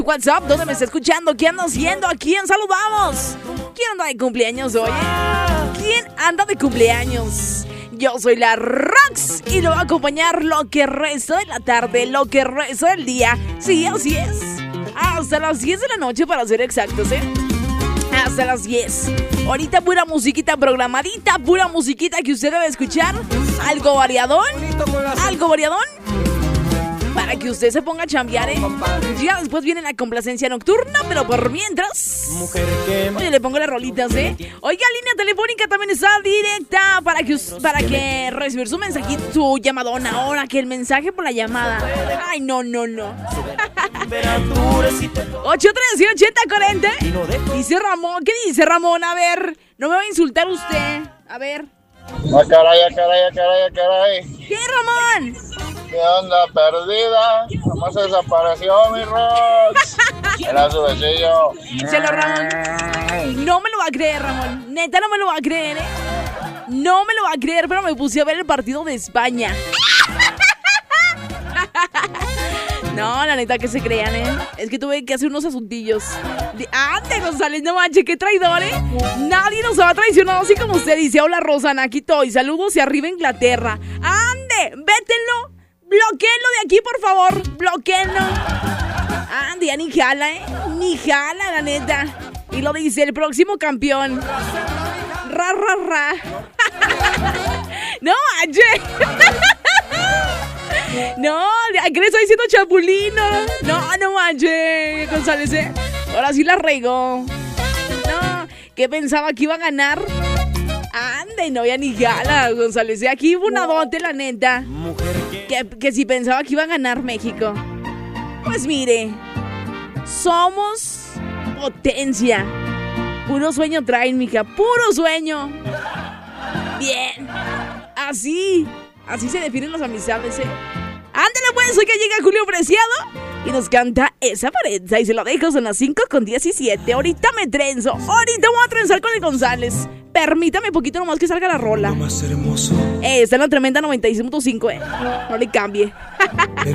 WhatsApp, ¿dónde me está escuchando? ¿Qué anda haciendo? ¿A quién saludamos? ¿Quién anda de cumpleaños hoy? ¿Quién anda de cumpleaños? Yo soy la Rox y lo voy a acompañar lo que resta de la tarde, lo que resta del día. Sí, así es. Hasta las 10 de la noche para ser exactos, ¿eh? Hasta las 10. Ahorita pura musiquita programadita, pura musiquita que usted debe escuchar. Algo variadón. Algo variadón. Para que usted se ponga a chambear, ¿eh? Ya después viene la complacencia nocturna, pero por mientras... Oye, le pongo las rolitas, ¿eh? Oiga, línea telefónica también está directa para que recibir su mensajito, su llamadón ahora, que el mensaje por la llamada. Ay, no. 813-8040. Dice Ramón, ¿qué dice Ramón? A ver, no me va a insultar usted. A ver. Caray. ¿Qué, Ramón? ¿Qué onda, perdida? ¿Cómo se desapareció mi Rox? Era su besillo. Chelo, Ramón. No me lo va a creer, Ramón. Neta, no me lo va a creer, ¿eh? No me lo va a creer, pero me puse a ver el partido de España. No, la neta, que se crean, ¿eh? Es que tuve que hacer unos asuntillos. ¡Ande, González! No manches, qué traidor, ¿eh? Nadie nos ha traicionado así como usted dice. Hola, Rosana, aquí estoy. Saludos y arriba Inglaterra. ¡Ande! ¡Vétenlo! ¡Bloquéenlo de aquí, por favor! ¡Bloquéenlo! ¡Ande! Ya ni jala, ¿eh? Ni jala, la neta. Y lo dice el próximo campeón. ¡Ra! ¡No manches! No, ¿qué le estoy diciendo, chapulino? No manches, González, ¿eh? Ahora sí la regó. No, ¿qué pensaba que iba a ganar? Ande, no, ya ni gala, González, ¿eh? Aquí hubo una dote, la neta. Que si pensaba que iba a ganar México. Pues mire, somos potencia. Puro sueño traen, mija, puro sueño. Bien, así se definen las amistades, ¿eh? Ándale pues, hoy que llega Julio Preciado y nos canta esa pareja y se lo dejo, son las 5:17. Ahorita me trenzo, ahorita voy a trenzar con el González. Permítame poquito nomás que salga la rola. Está en la tremenda 96.5, no le cambie.